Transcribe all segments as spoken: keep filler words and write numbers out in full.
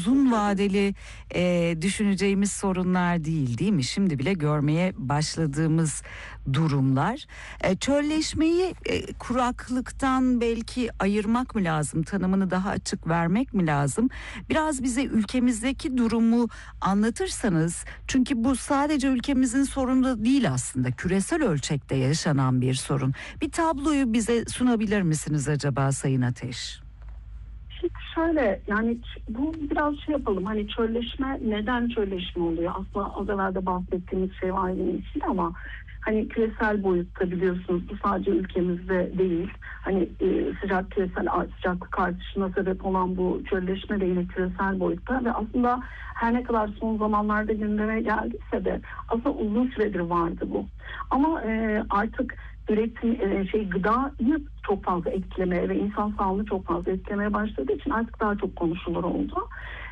uzun vadeli e, düşüneceğimiz sorunlar değil, değil mi? Şimdi bile görmeye başladığımız durumlar. E, çölleşmeyi e, kuraklıktan belki ayırmak mı lazım? Tanımını daha açık vermek mi lazım? Biraz bize ülkemizdeki durumu anlatırsanız, çünkü bu sadece ülkemizin sorunu da değil aslında. Küresel ölçekte yaşanan bir sorun. Bir tabloyu bize sunabilir misiniz acaba Sayın Ateş? Şimdi şöyle, yani bu biraz şey yapalım, hani çölleşme, neden çölleşme oluyor? Aslında az evvel de bahsettiğimiz şey var yine içinde ama hani küresel boyutta biliyorsunuz, bu sadece ülkemizde değil. Hani e, sıcak küresel sıcaklık artışına sebep olan bu çölleşme de yine küresel boyutta ve aslında her ne kadar son zamanlarda gündeme geldiyse de aslında uzun süredir vardı bu. Ama e, artık üretim e, şey gıdayı çok fazla etkilemeye ve insan sağlığını çok fazla etkilemeye başladığı için artık daha çok konuşulur oldu.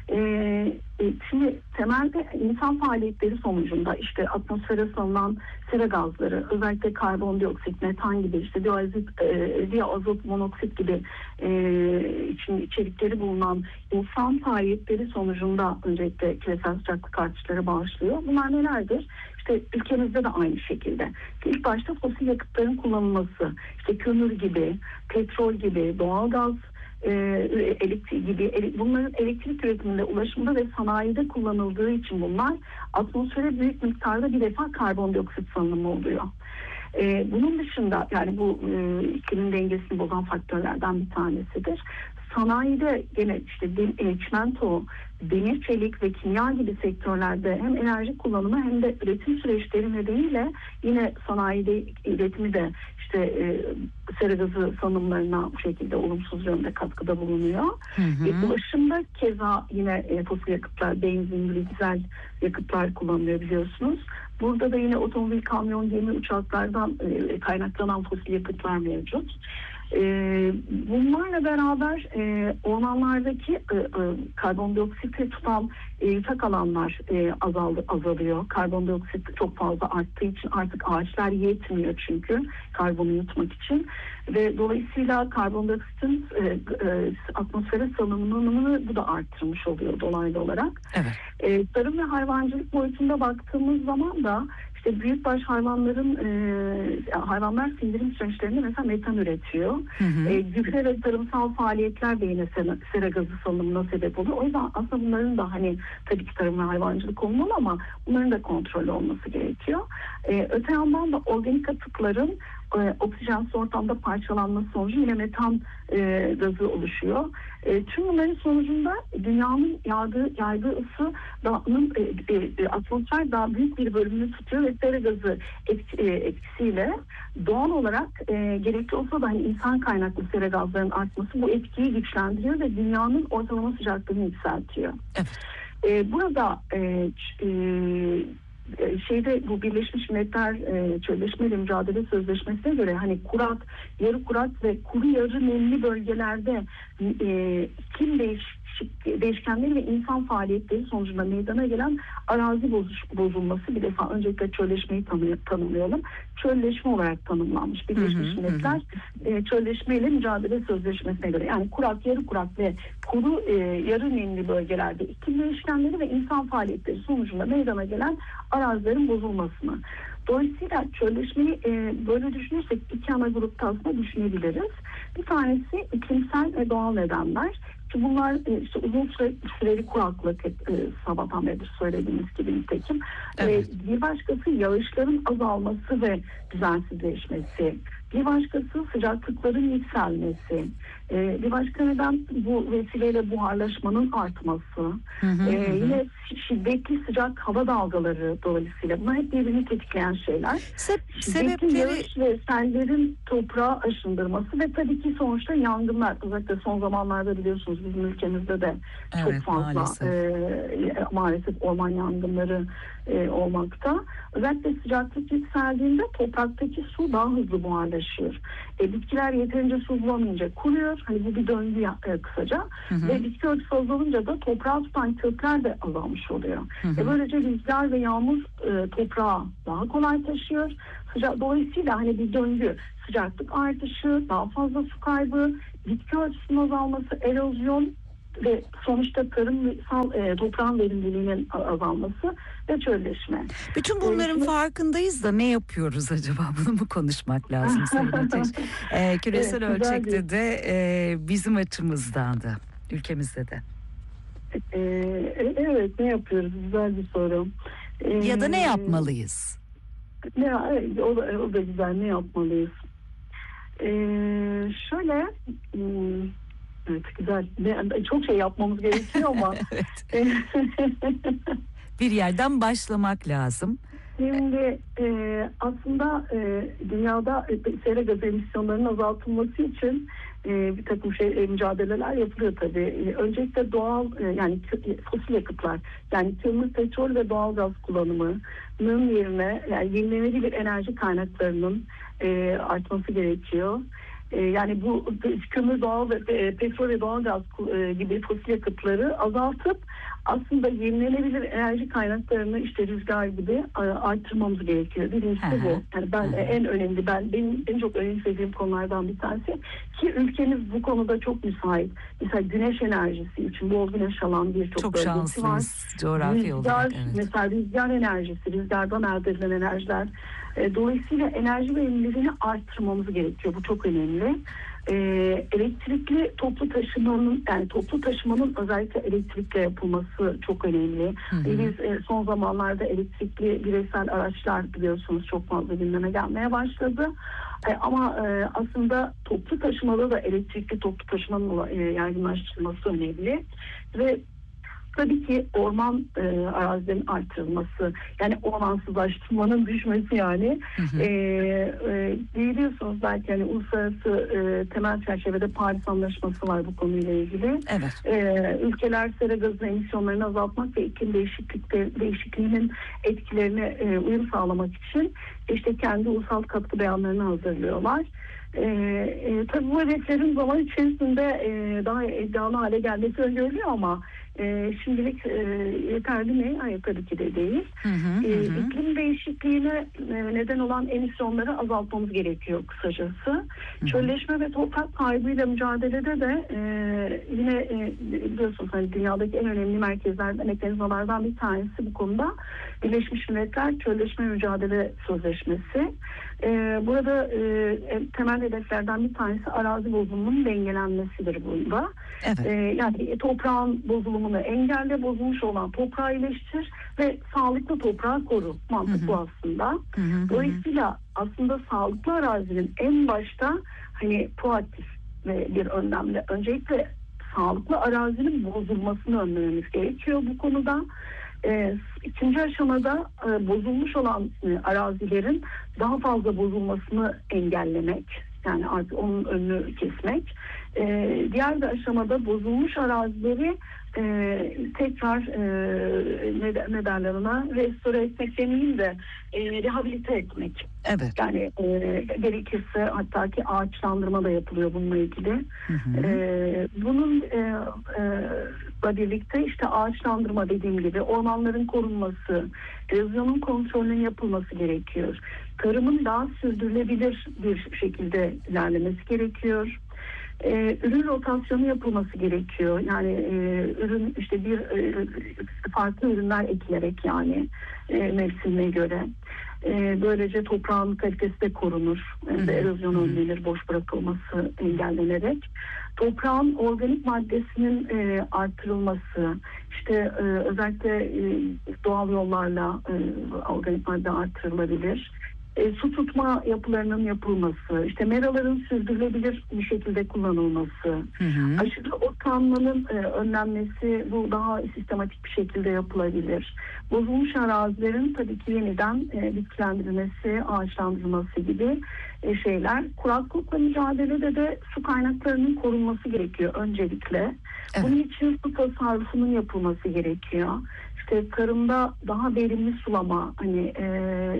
Ee, şimdi temelde insan faaliyetleri sonucunda işte atmosfere salınan sera gazları, özellikle karbondioksit, metan gibi, işte diazot, e, diazot monoksit gibi e, için içerikleri bulunan insan faaliyetleri sonucunda öncelikle küresel sıcaklık artışları başlıyor. Bunlar nelerdir? İşte ülkemizde de aynı şekilde. İlk başta fosil yakıtların kullanılması, işte kömür gibi, petrol gibi, doğalgaz e, elektrik gibi, bunların elektrik üretiminde, ulaşımda ve sanayide kullanıldığı için bunlar atmosfere büyük miktarda bir defa karbondioksit salınımı oluyor. Ee, bunun dışında, yani bu e, iklimin dengesini bozan faktörlerden bir tanesidir. Sanayide gene işte de, e, çimento, demir, çelik ve kimya gibi sektörlerde hem enerji kullanımı hem de üretim süreçleri nedeniyle yine sanayide üretimi de işte e, sera gazı salınımlarına bu şekilde olumsuz yönde katkıda bulunuyor. Hı hı. E, ulaşımda keza yine e, fosil yakıtlar, benzin, dizel yakıtlar kullanılıyor biliyorsunuz. Burada da yine otomobil, kamyon, gemi, uçaklardan e, kaynaklanan fosil yakıtlar mevcut. E, bunlarla beraber e, ormanlardaki e, e, karbondioksiti tutan e, yatak alanlar e, azaldı, azalıyor. Karbondioksit çok fazla arttığı için artık ağaçlar yetmiyor çünkü karbonu yutmak için ve dolayısıyla karbondioksitin e, e, atmosfere salınımını bu da arttırmış oluyor dolaylı olarak. Evet. E, tarım ve hayvancılık boyutunda baktığımız zaman da İşte büyükbaş hayvanların e, hayvanlar sindirim süreçlerinde mesela metan üretiyor. Hı hı. E, gübre ve tarımsal faaliyetler de yine sera, sera gazı salınımına sebep oluyor. O yüzden aslında bunların da hani tabii ki tarım ve hayvancılık olmalı ama bunların da kontrollü olması gerekiyor. E, öte yandan da organik atıkların e, oksijensiz ortamda parçalanması sonucu yine metan e, gazı oluşuyor. E, tüm bunların sonucunda dünyanın yaydığı, yaydığı ısı dağının e, e, atmosfer daha büyük bir bölümünü tutuyor ve sera gazı etki, e, etkisiyle doğal olarak e, gerekli olsa da hani insan kaynaklı sera gazlarının artması bu etkiyi güçlendiriyor ve dünyanın ortalama sıcaklığını yükseltiyor. Evet. E, burada e, e, şeyde bu Birleşmiş Milletler e, Çölleşmeyle Mücadele Sözleşmesi'ne göre hani kurak, yarı kurak ve kuru yarı nemli bölgelerde e, iklim değişikliği değişkenleri ve insan faaliyetleri sonucunda meydana gelen arazi bozuş, bozulması bir defa öncelikle çölleşmeyi tanı, tanımlayalım. Çölleşme olarak tanımlanmış Birleşmiş Milletler e, Çölleşmeyle Mücadele Sözleşmesi'ne göre, yani kurak, yarı kurak ve kuru e, yarı nemli bölgelerde iklim değişkenleri ve insan faaliyetleri sonucunda meydana gelen arazilerin bozulmasını. Dolayısıyla çölleşmeyi e, böyle düşünürsek iki ana grupta aslında düşünebiliriz. Bir tanesi iklimsel ve doğal nedenler. Bunlar işte uzun süre, süreli kuraklık, e, sabahtan beri söylediğimiz gibi nitekim. Evet. E, bir başkası yağışların azalması ve düzensizleşmesi. Bir başkası sıcaklıkların yükselmesi. E, bir başka neden bu vesileyle buharlaşmanın artması. Hı hı, e, hı. Yine şiddetli sıcak hava dalgaları dolayısıyla. Bunlar hep birbirini tetikleyen şeyler. Se- sebepleri... yağış ve sellerin toprağı aşındırması ve tabii ki sonuçta yangınlar. Özellikle son zamanlarda biliyorsunuz bizim ülkemizde de evet, çok fazla maalesef, e, maalesef orman yangınları e, olmakta. Özellikle sıcaklık yükseldiğinde topraktaki su daha hızlı buharlaşıyor. E, bitkiler yeterince su bulamayınca kuruyor. Hani bu bir döngü e, kısaca. Hı hı. Ve bitki örtüsü azalınca da toprağı tutan kökler de azalmış oluyor. Hı hı. E, böylece rüzgar ve yağmur e, toprağı daha kolay taşıyor. Sıcak, dolayısıyla hani bir döngü. Sıcaklık artışı, daha fazla su kaybı, bitki örtüsünün azalması, erozyon ve sonuçta tarımsal e, toprağın verimliliğinin azalması ve çölleşme. Bütün bunların Şimdi, farkındayız da ne yapıyoruz acaba? Bunu mu konuşmak lazım Sayın Ateş? Ee, küresel evet, ölçekte bir... de e, bizim açımızdan da, ülkemizde de. Ee, evet, ne yapıyoruz? Güzel bir soru. Ee, Ya da ne yapmalıyız? Ne, evet, o, da, o da güzel. Ne yapmalıyız? Ee, şöyle, hmm, evet güzel. Ne, çok şey yapmamız gerekiyor ama. Evet. Bir yerden başlamak lazım. Şimdi e, aslında e, dünyada e, sera gazı emisyonlarının azaltılması için e, bir takım şey e, mücadeleler yapılıyor tabii. E, öncelikle doğal e, yani kö- fosil yakıtlar, yani kömür, petrol ve doğal gaz kullanımının yerine yani yenilenebilir enerji kaynaklarının e, artması gerekiyor. E, yani bu kömür, doğal ve e, petrol ve doğal gaz e, gibi fosil yakıtları azaltıp aslında yenilenebilir enerji kaynaklarını işte rüzgar gibi arttırmamız gerekiyor. Birincisi bu. Yani ben Hı-hı. en önemli, ben benim en çok önemsediğim konulardan bir tanesi ki ülkemiz bu konuda çok müsait. Mesela güneş enerjisi için bol güneş alan birçok çok bölgesi var. şanslıyız coğrafi rüzgar, olarak. Evet. Mesela rüzgar enerjisi, rüzgardan elde edilen enerjiler. Dolayısıyla enerji verimliliğini arttırmamız gerekiyor. Bu çok önemli. Ee, elektrikli toplu taşımanın yani toplu taşımanın özellikle elektrikle yapılması çok önemli. Hı hı. Biz e, son zamanlarda elektrikli bireysel araçlar biliyorsunuz çok fazla gündeme gelmeye başladı. E, ama e, aslında toplu taşımada da elektrikli toplu taşımanın e, yaygınlaştırılması önemli ve tabii ki orman e, arazilerin artırılması, yani ormansızlaştırmanın düşmesi yani. Hı hı. E, e, biliyorsunuz belki hani uluslararası e, temel çerçevede Paris Anlaşması var bu konuyla ilgili. Evet. E, ülkeler sera gazı emisyonlarını azaltmak ve iklim değişiklikleri, değişikliğinin etkilerine e, uyum sağlamak için işte kendi ulusal katkı beyanlarını hazırlıyorlar. Ee, e, tabii bu hedeflerin zaman içerisinde e, daha iddialı hale gelmesi öngörülüyor ama e, şimdilik e, yeterli mi? Hayır, tabii ki de değil. Hı hı, E, hı. iklim değişikliğine e, neden olan emisyonları azaltmamız gerekiyor kısacası. Hı hı. Çölleşme ve toprak kaybıyla mücadelede de e, yine e, biliyorsunuz hani dünyadaki en önemli merkezlerden, mekanizmalardan bir tanesi bu konuda Birleşmiş Milletler Çölleşme Mücadele Sözleşmesi. E, burada e, temel hedeflerden bir tanesi arazi bozulumunun dengelenmesidir bunda. Evet. Ee, yani toprağın bozulumunu engelle, bozulmuş olan toprağı iyileştir ve sağlıklı toprağı koru. Mantık Hı hı. bu aslında. Hı hı, Dolayısıyla aslında sağlıklı arazinin en başta hani proaktif ve bir önlemle öncelikle sağlıklı arazinin bozulmasını önlememiz gerekiyor bu konuda. Ee, ikinci aşamada e, bozulmuş olan e, arazilerin daha fazla bozulmasını engellemek. Yani artık onun önünü kesmek. Ee, diğer bir aşamada bozulmuş arazileri e, tekrar e, ne, ne derler ona restore etmek demeyeyim de e, rehabilite etmek. Evet. Yani e, gerekirse hatta ki ağaçlandırma da yapılıyor bununla ilgili. Hı hı. E, bunun e, e, birlikte işte ağaçlandırma dediğim gibi ormanların korunması, erozyonun kontrolünün yapılması gerekiyor. Tarımın daha sürdürülebilir bir şekilde ilerlemesi gerekiyor. Ee, ürün rotasyonu yapılması gerekiyor. Yani e, ürün işte bir e, farklı ürünler ekilerek yani e, mevsimine göre. E, böylece toprağın kalitesi de korunur. E, ve erozyon önlenir, boş bırakılması engellenerek. Toprağın organik maddesinin e, artırılması, işte e, özellikle e, doğal yollarla e, organik madde artırılabilir. E, su tutma yapılarının yapılması, işte meraların sürdürülebilir bir şekilde kullanılması, Hı hı. aşırı otlanmanın e, önlenmesi bu daha sistematik bir şekilde yapılabilir. Bozulmuş arazilerin tabii ki yeniden e, bitkilendirilmesi, ağaçlandırılması gibi e, şeyler. Kuraklıkla mücadelede de su kaynaklarının korunması gerekiyor öncelikle. Evet. Bunun için su tasarrufunun yapılması gerekiyor. İşte tarımda daha verimli sulama, hani e,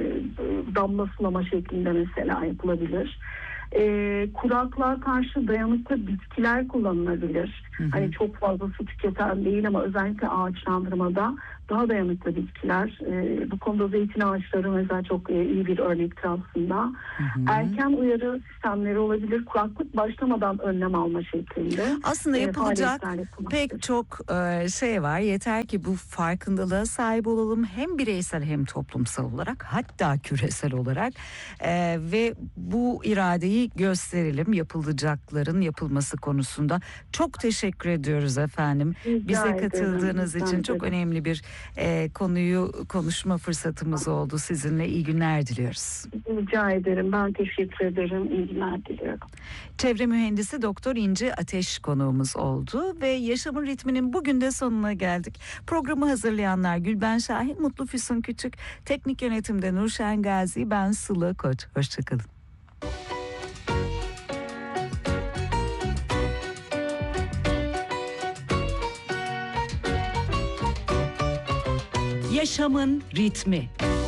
damla sulama şeklinde mesela yapılabilir. E, kuraklığa karşı dayanıklı bitkiler kullanılabilir. Hı hı. Hani çok fazla su tüketen değil ama özellikle ağaçlandırmada daha dayanıklı bitkiler. E, bu konuda zeytin ağaçları mesela çok e, iyi bir örnektir aslında. Hı hı. Erken uyarı sistemleri olabilir. Kuraklık başlamadan önlem alma şeklinde. Aslında e, yapılacak faaliyetler yapılmaktır. pek çok e, şey var. Yeter ki bu farkındalığa sahip olalım. Hem bireysel hem toplumsal olarak, hatta küresel olarak. E, ve bu iradeyi gösterelim yapılacakların yapılması konusunda. Çok teşekkür ediyoruz efendim. Rica Bize ederim, katıldığınız rica için çok ederim. önemli bir e, konuyu konuşma fırsatımız oldu. Sizinle iyi günler diliyoruz. Rica ederim. Ben teşekkür ederim. İyi günler diliyorum. Çevre mühendisi Doktor İnci Ateş konuğumuz oldu ve Yaşamın Ritmi'nin bugün de sonuna geldik. Programı hazırlayanlar Gülben Şahin, Mutlu Füsun Küçük, teknik yönetimde Nurşen Gazi, ben Sıla Koç. Hoşçakalın. Yaşamın Ritmi.